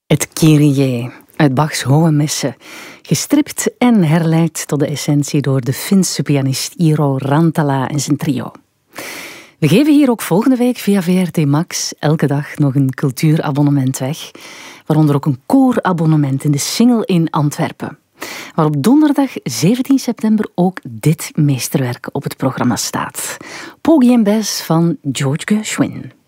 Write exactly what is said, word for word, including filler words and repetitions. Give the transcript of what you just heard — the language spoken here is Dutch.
Het Kyrie uit Bachs Hohe Messe, gestript en herleid tot de essentie door de Finse pianist Iiro Rantala en zijn trio. We geven hier ook volgende week via V R T Max elke dag nog een cultuurabonnement weg, waaronder ook een koorabonnement in de Singel in Antwerpen, waar op donderdag zeventien september ook dit meesterwerk op het programma staat. Porgy and Bess van George Gershwin.